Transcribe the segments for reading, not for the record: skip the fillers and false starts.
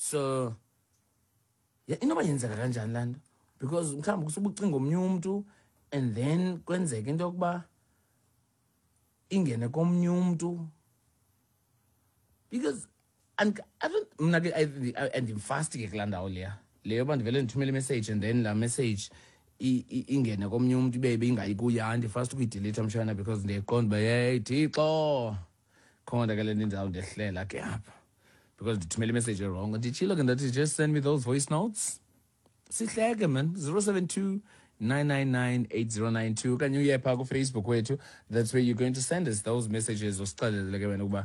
So yeah, inoba yenzeka kanjani laa nto, because mhlawumbi kusuba ucinga omnye umntu and then kwenzeka into yokuba ingene komnye umntu, because and I don't, mna ke andimfasti ke kulaa ndawo leya yoba ndivele ndithumele imessage and then laa message ingene komnye umntu ibe ingayi kuye, andifasti ukuyidelete mshana, because ndiyayiqonda uba hey Thixo khonda ke le nto ndizawundehlela ke apha, because ndithumele imessage wrong. Nditshilo ke ndathi just send me those voice notes sihleke man. 072-999-8092 okanye uye phaa kufacebook wethu, that's where you're going to send us those messages. Usixelele ke wena ukuba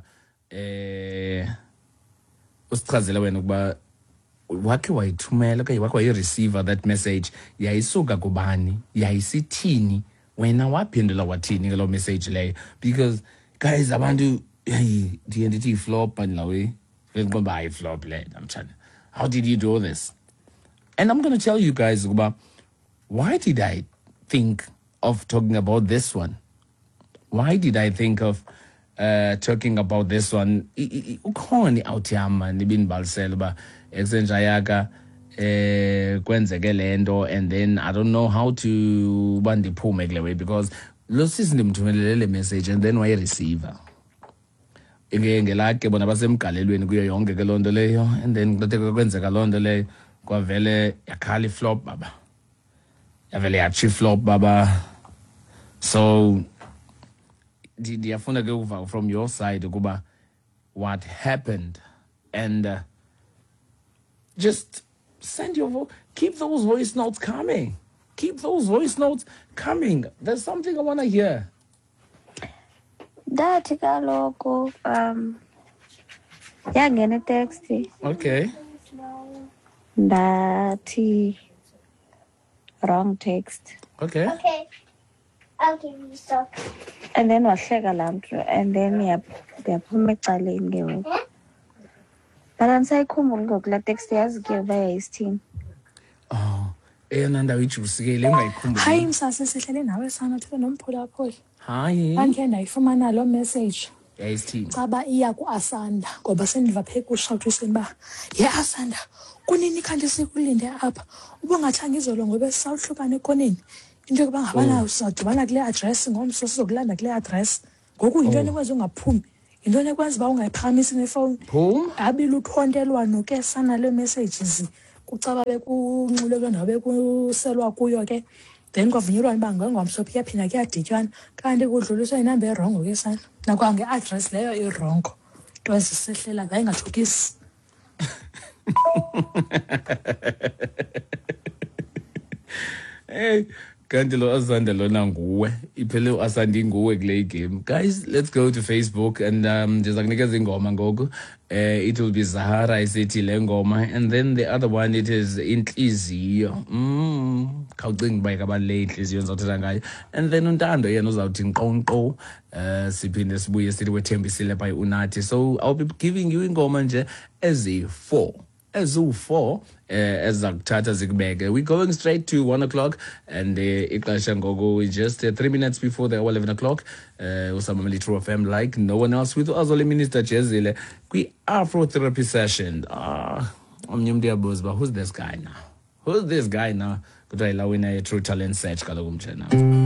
usichazele wena ukuba wakhe wayithumela okanye wakhe wayireceiver that message, yayisuka kubani, yayisithini, wena waphendula wathini ke loo message leyo. Because guys, abantu ndiye ndithi yi-flop andilawe ndiqonda uba ayi-flop le namtshana. How did you do this? And I'm going to tell you guys about why did I think of talking about this one? Why did I think of talking about this one? Ukhona awuthiyama nibinibalisela uba eksenjayaka kwenzeke lento, and then I don't know how to uba ndiphume kule way, because lo sisi ndimthumelele le message and then wayireceiver. Ngelake bona basemgalelweni kuyo yonke ke loo nto leyo, and then kwenzeka loo nto leyo kwavele yakhala flop baba, yavele yachi flop baba. So ndiyafuna ke ukuva from your side ukuba what happened, and just send your keep those voice notes coming. Keep those voice notes coming. There's something I want to hear. Ndathi kaloku yangena text. Okay. Ndathi wrong text. Okay. Okay. I'll give you stuff. And then wahleka laa mntu, and then yaphuma ecaleni ke ngoku. But andisayikhumbuli ngoku laa text, yazi ke uba yayisithini. Oh, eyona ndawo ijusikile ungayikhumbuli. Hayi msase, sihlele nawe sana uthetha nomphulaphuli. Hayi. Andikhe ndayifumana loo message. Yayisithini? Caba iya ku-Asanda, ngoba sendiva pheka ushawuthuseni uba ye Asanda, kunini kanti sikulinde apha, ubungathanga izolo ngoba sisawuhlukana ekoneni, into yokuba ngabana sizawudibana kule address ngomso, sizokulanda kule address. Ngoku yintoni ekwenza ungaphumi, yintoni ekwenza uba ungayiphakamisi nefowuni. Abile uthontelwano ke sana le messages kucaba bekunxule kule ndawo bekuselwa kuyo ke, then kwavunyelwana uba ngengomso phiyaphinda kuyaditywana, kanti kudluliswa inamba erongo ke sana, nakwange-address leyo irongo, nto zisehlela ngayingathukisi. Hey, kanti lo Asanda lona nguwe, iphele uAsanda inguwe kule game. Guys, let's go to Facebook and ndiza kunikeza ingoma ngoku. It will be Zahara isithi le ngoma, and then the other one it is Inhliziyo. Khawucinga uba ikabalule inhliziyo ndizawuthetha ngayo, and then uNtando yena uzawuthi nkqonkqo. Siphinde sibuye sithi wethembisile by uNathi. So I'll be giving you ingoma nje ezi-4 ezakuthatha zikubeke. We're going straight to 1 o'clock, and ixesha ngoku is just 3 minutes before the 11 o'clock. Usamameli True FM like no one else with Azole Minister Jezile kwi-Afro therapy session. Omnye umntu uyabuza uba who's this guy now? Kuthiwa yilawina ye-True Talent Search kaloku mtshana.